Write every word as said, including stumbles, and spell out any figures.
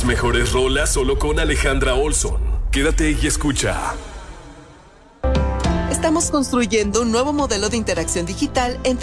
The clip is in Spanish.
Las mejores rolas solo con Alejandra Olson. Quédate y escucha. Estamos construyendo un nuevo modelo de interacción digital entre